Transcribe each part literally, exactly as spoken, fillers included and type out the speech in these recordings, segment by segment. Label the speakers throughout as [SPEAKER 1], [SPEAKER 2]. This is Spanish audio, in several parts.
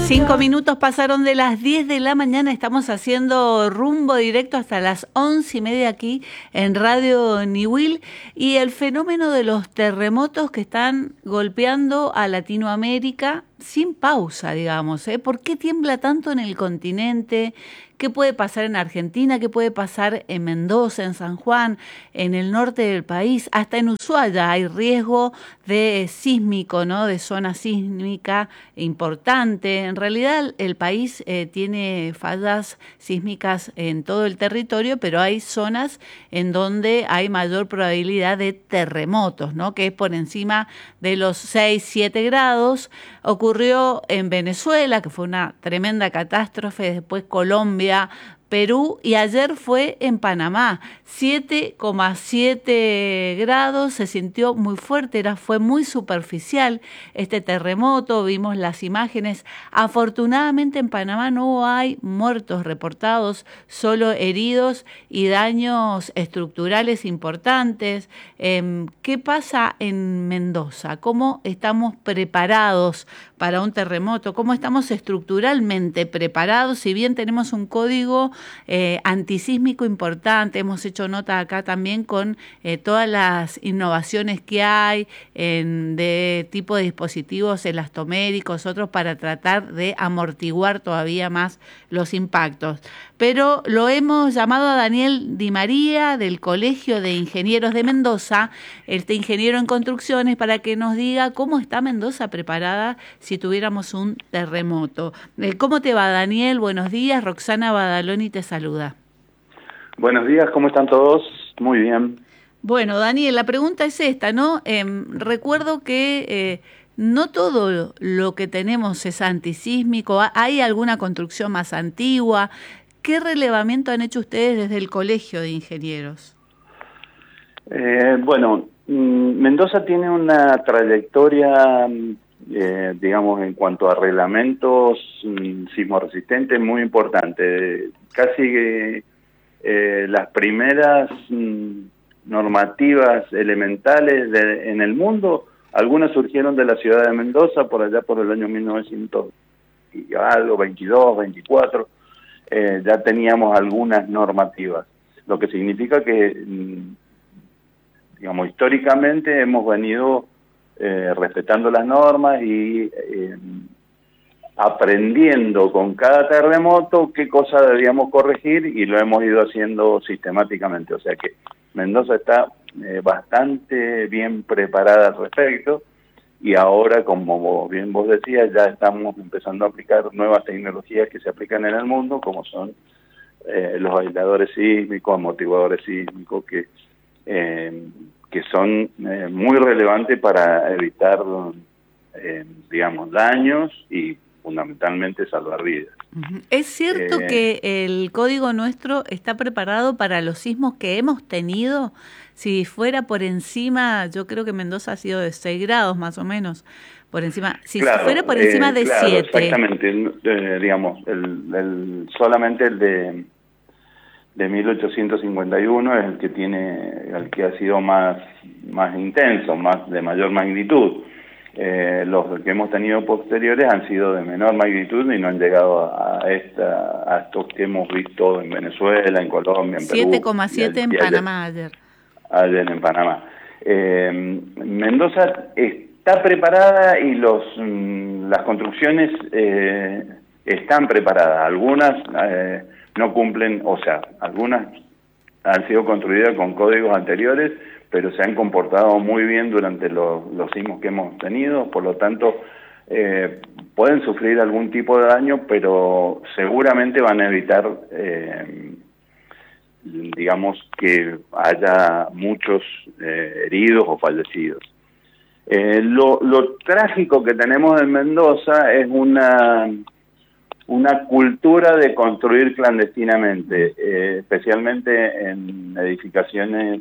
[SPEAKER 1] Cinco minutos pasaron de las diez de la mañana, estamos haciendo rumbo directo hasta las once y media aquí en Radio Niwil, y el fenómeno de los terremotos que están golpeando a Latinoamérica sin pausa, digamos, ¿eh? ¿Por qué tiembla tanto en el continente? ¿Qué puede pasar en Argentina? ¿Qué puede pasar en Mendoza, en San Juan, en el norte del país? Hasta en Ushuaia hay riesgo de sísmico, ¿no? De zona sísmica importante. En realidad el país eh, tiene fallas sísmicas en todo el territorio, pero hay zonas en donde hay mayor probabilidad de terremotos, ¿no? Que es por encima de los seis, siete grados. Ocurrió en Venezuela, que fue una tremenda catástrofe, después Colombia, Perú, y ayer fue en Panamá, siete coma siete grados, se sintió muy fuerte, era, fue muy superficial este terremoto, vimos las imágenes. Afortunadamente en Panamá no hay muertos reportados, solo heridos y daños estructurales importantes. Eh, ¿Qué pasa en Mendoza? ¿Cómo estamos preparados para un terremoto? ¿Cómo estamos estructuralmente preparados? Si bien tenemos un código Eh, antisísmico importante, hemos hecho nota acá también con eh, todas las innovaciones que hay en, de tipo de dispositivos elastoméricos, otros para tratar de amortiguar todavía más los impactos. Pero lo hemos llamado a Daniel Di María del Colegio de Ingenieros de Mendoza, este ingeniero en construcciones, para que nos diga cómo está Mendoza preparada si tuviéramos un terremoto. Eh, ¿Cómo te va, Daniel? Buenos días, Roxana Badaloni te saluda.
[SPEAKER 2] Buenos días, ¿cómo están todos? Muy bien.
[SPEAKER 1] Bueno, Daniel, la pregunta es esta, ¿no? Eh, recuerdo que eh, no todo lo que tenemos es antisísmico, hay alguna construcción más antigua. ¿Qué relevamiento han hecho ustedes desde el Colegio de Ingenieros?
[SPEAKER 2] Eh, bueno, Mendoza tiene una trayectoria, eh, digamos, en cuanto a reglamentos sismoresistentes muy importante. Casi eh, eh, las primeras mm, normativas elementales de, en el mundo, algunas surgieron de la ciudad de Mendoza por allá por el año mil novecientos y algo, veintidós, veinticuatro. Eh, ya teníamos algunas normativas, lo que significa que, digamos, históricamente hemos venido eh, respetando las normas y eh, aprendiendo con cada terremoto qué cosa debíamos corregir, y lo hemos ido haciendo sistemáticamente. O sea que Mendoza está eh, bastante bien preparada al respecto. Y ahora, como bien vos decías, ya estamos empezando a aplicar nuevas tecnologías que se aplican en el mundo, como son eh, los aisladores sísmicos, amortiguadores sísmicos, que, eh, que son eh, muy relevantes para evitar, eh, digamos, daños y fundamentalmente salvar vidas.
[SPEAKER 1] ¿Es cierto eh, que el código nuestro está preparado para los sismos que hemos tenido? Si fuera por encima, yo creo que Mendoza ha sido de seis grados más o menos, por encima, si
[SPEAKER 2] claro,
[SPEAKER 1] fuera por encima
[SPEAKER 2] eh,
[SPEAKER 1] de
[SPEAKER 2] claro,
[SPEAKER 1] siete.
[SPEAKER 2] Exactamente, eh, digamos, el, el, solamente el de, de mil ochocientos cincuenta y uno es el que tiene, el que ha sido más, más intenso, más de mayor magnitud. Eh, los que hemos tenido posteriores han sido de menor magnitud y no han llegado a, a, esta, a estos que hemos visto en Venezuela, en Colombia, en Perú.
[SPEAKER 1] siete coma siete en Panamá ayer.
[SPEAKER 2] Ayer en Panamá. Eh, Mendoza está preparada y los mm, las construcciones eh, están preparadas. Algunas eh, no cumplen, o sea, algunas han sido construidas con códigos anteriores, pero se han comportado muy bien durante los, los sismos que hemos tenido, por lo tanto eh, pueden sufrir algún tipo de daño, pero seguramente van a evitar, eh, digamos, que haya muchos eh, heridos o fallecidos. Eh, lo, lo trágico que tenemos en Mendoza es una... una cultura de construir clandestinamente, eh, especialmente en edificaciones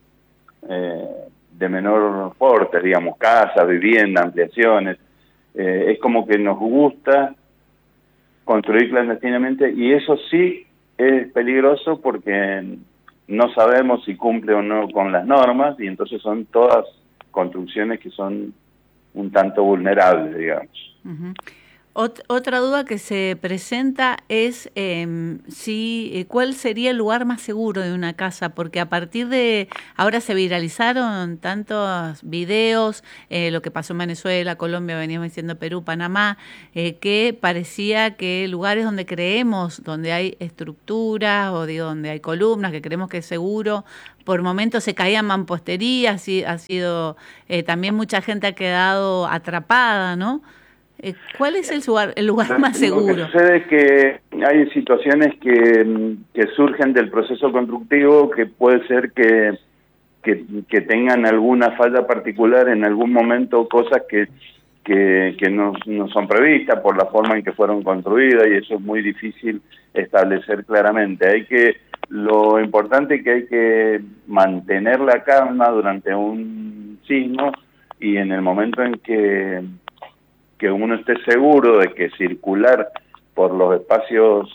[SPEAKER 2] eh, de menor porte, digamos, casas, viviendas, ampliaciones. Eh, es como que nos gusta construir clandestinamente, y eso sí es peligroso porque no sabemos si cumple o no con las normas, y entonces son todas construcciones que son un tanto vulnerables, digamos.
[SPEAKER 1] Uh-huh. Ot otra duda que se presenta es eh, si eh, cuál sería el lugar más seguro de una casa, porque a partir de ahora se viralizaron tantos videos, eh, lo que pasó en Venezuela, Colombia, veníamos diciendo Perú, Panamá, eh, que parecía que lugares donde creemos, donde hay estructuras o digo, donde hay columnas, que creemos que es seguro, por momentos se caían mamposterías y ha sido, eh, también mucha gente ha quedado atrapada, ¿no? ¿Cuál es el lugar, el lugar más seguro?
[SPEAKER 2] Lo que sucede es que hay situaciones que, que surgen del proceso constructivo que puede ser que, que, que tengan alguna falla particular en algún momento, cosas que, que, que no, no son previstas por la forma en que fueron construidas, y eso es muy difícil establecer claramente. Hay que, lo importante es que hay que mantener la calma durante un sismo, y en el momento en que que uno esté seguro de que circular por los espacios,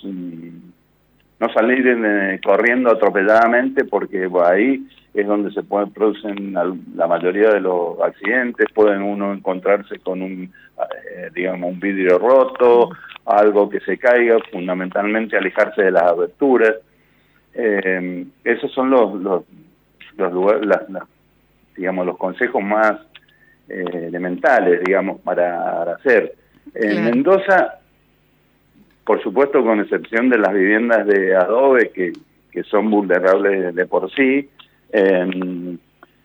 [SPEAKER 2] no salir eh, corriendo atropelladamente, porque bueno, ahí es donde se pueden producen la mayoría de los accidentes. Pueden uno encontrarse con un, eh, digamos, un vidrio roto, algo que se caiga, fundamentalmente alejarse de las aberturas. Eh, esos son los, los, los lugares, las, las, digamos, los consejos más Eh, elementales, digamos, para hacer. En
[SPEAKER 1] claro.
[SPEAKER 2] Mendoza, por supuesto, con excepción de las viviendas de adobe, que, que son vulnerables de por sí, eh,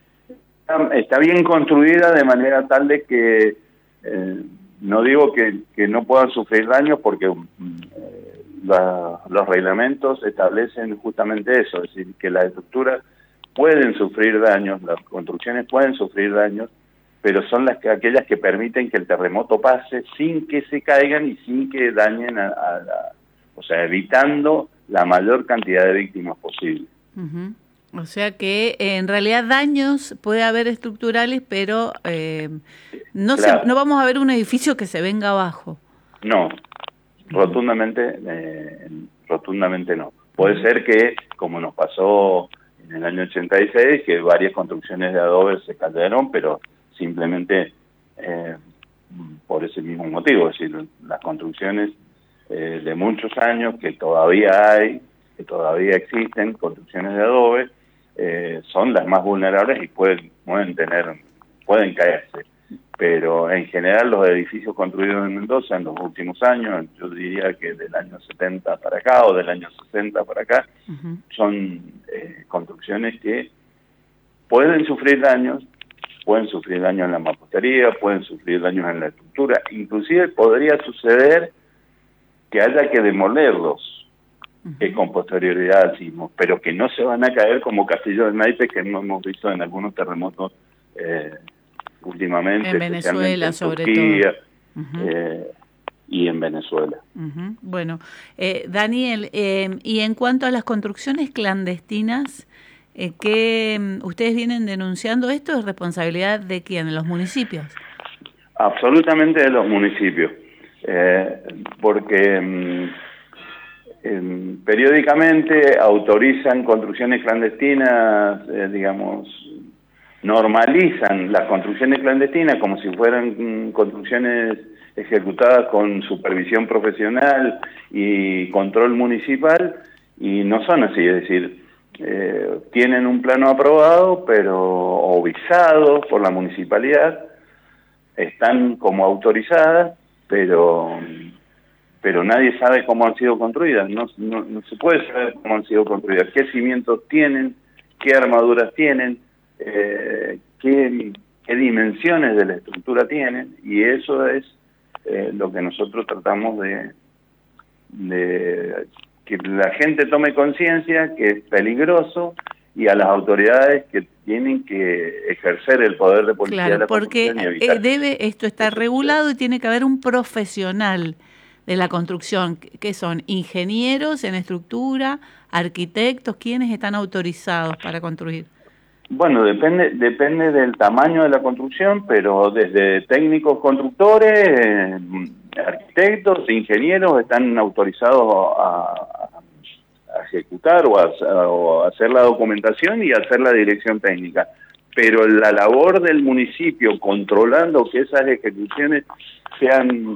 [SPEAKER 2] está bien construida de manera tal de que, eh, no digo que, que no puedan sufrir daños, porque eh, la, los reglamentos establecen justamente eso, es decir, que las estructuras pueden sufrir daños, las construcciones pueden sufrir daños, pero son las que, aquellas que permiten que el terremoto pase sin que se caigan y sin que dañen a, a la, o sea, evitando la mayor cantidad de víctimas posible.
[SPEAKER 1] Uh-huh. O sea que eh, en realidad daños puede haber estructurales, pero eh, no
[SPEAKER 2] claro.
[SPEAKER 1] se, no vamos a ver un edificio que se venga abajo.
[SPEAKER 2] No, rotundamente, eh, rotundamente no. Puede uh-huh. ser que, como nos pasó en el año ochenta y seis, que varias construcciones de adobe se cayeron, pero simplemente eh, por ese mismo motivo, es decir, las construcciones eh, de muchos años que todavía hay, que todavía existen, construcciones de adobe, eh, son las más vulnerables y pueden, pueden tener, pueden caerse. Pero en general los edificios construidos en Mendoza en los últimos años, yo diría que del año setenta para acá o del año sesenta para acá, uh-huh. son eh, construcciones que pueden sufrir daños, pueden sufrir daños en la mampostería, pueden sufrir daños en la estructura, inclusive podría suceder que haya que demolerlos uh-huh. eh, con posterioridad al sismo, pero que no se van a caer como castillos de naipes que no hemos visto en algunos terremotos eh, últimamente,
[SPEAKER 1] en Venezuela,
[SPEAKER 2] en
[SPEAKER 1] sobre
[SPEAKER 2] Turquía,
[SPEAKER 1] todo. Uh-huh.
[SPEAKER 2] eh, y en Venezuela.
[SPEAKER 1] Uh-huh. Bueno, eh, Daniel, eh, y en cuanto a las construcciones clandestinas, Eh, que ustedes vienen denunciando, ¿esto es responsabilidad de quién? ¿De los municipios?
[SPEAKER 2] Absolutamente de los municipios, eh, porque eh, periódicamente autorizan construcciones clandestinas, eh, digamos, normalizan las construcciones clandestinas como si fueran mm, construcciones ejecutadas con supervisión profesional y control municipal, y no son así, es decir, Eh, tienen un plano aprobado, pero o visado por la municipalidad, están como autorizadas, pero pero nadie sabe cómo han sido construidas, no, no, no se puede saber cómo han sido construidas, qué cimientos tienen, qué armaduras tienen, eh, qué, qué dimensiones de la estructura tienen, y eso es eh, lo que nosotros tratamos de... de que la gente tome conciencia que es peligroso, y a las autoridades que tienen que ejercer el poder de policía
[SPEAKER 1] claro,
[SPEAKER 2] de la
[SPEAKER 1] porque eh, debe esto está regulado y tiene que haber un profesional de la construcción, que son ingenieros en estructura, arquitectos, ¿quiénes están autorizados para construir?
[SPEAKER 2] Bueno, depende depende del tamaño de la construcción, pero desde técnicos constructores, eh, arquitectos, ingenieros están autorizados a, a ejecutar o a, o a hacer la documentación y a hacer la dirección técnica. Pero la labor del municipio controlando que esas ejecuciones sean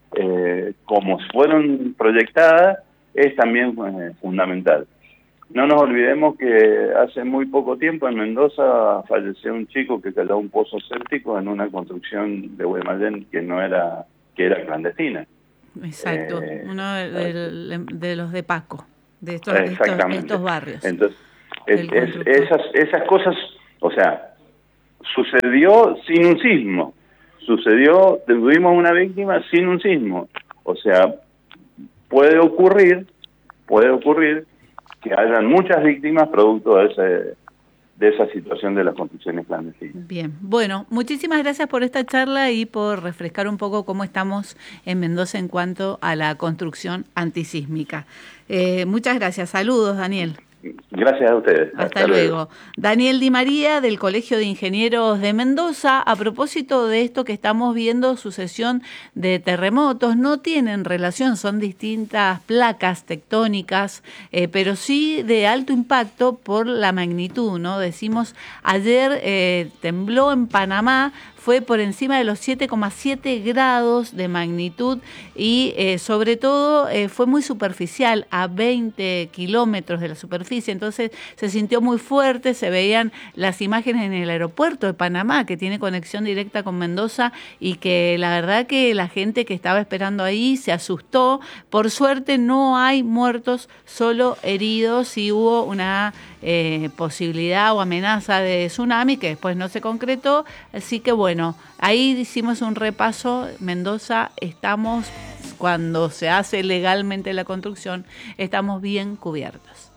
[SPEAKER 2] eh, como fueron proyectadas, es también eh, fundamental. No nos olvidemos que hace muy poco tiempo en Mendoza falleció un chico que cayó a un pozo séptico en una construcción de Guaymallén que no era, que era clandestina.
[SPEAKER 1] Exacto, eh, uno de, de, de los de Paco, de estos,
[SPEAKER 2] exactamente.
[SPEAKER 1] estos, estos barrios.
[SPEAKER 2] Entonces, es, es, esas, esas cosas, o sea, sucedió sin un sismo, sucedió, tuvimos una víctima sin un sismo, o sea, puede ocurrir, puede ocurrir que hayan muchas víctimas producto de ese, de esa situación de las construcciones clandestinas.
[SPEAKER 1] Bien, bueno, muchísimas gracias por esta charla y por refrescar un poco cómo estamos en Mendoza en cuanto a la construcción antisísmica. Eh, muchas gracias, saludos, Daniel.
[SPEAKER 2] Gracias a ustedes.
[SPEAKER 1] Hasta, Hasta luego. luego. Daniel Di María, del Colegio de Ingenieros de Mendoza. A propósito de esto que estamos viendo, sucesión de terremotos, no tienen relación, son distintas placas tectónicas, eh, pero sí de alto impacto por la magnitud, ¿no? Decimos, ayer eh, tembló en Panamá, fue por encima de los siete coma siete grados de magnitud y eh, sobre todo eh, fue muy superficial, a veinte kilómetros de la superficie, entonces se sintió muy fuerte, se veían las imágenes en el aeropuerto de Panamá, que tiene conexión directa con Mendoza, y que la verdad que la gente que estaba esperando ahí se asustó. Por suerte no hay muertos, solo heridos, y hubo una eh, posibilidad o amenaza de tsunami que después no se concretó, así que bueno, Bueno, ahí hicimos un repaso. Mendoza, estamos, cuando se hace legalmente la construcción, estamos bien cubiertos.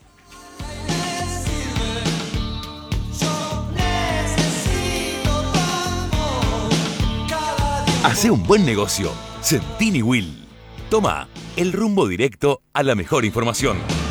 [SPEAKER 3] Hace un buen negocio. Sentí Niwil. Toma el rumbo directo a la mejor información.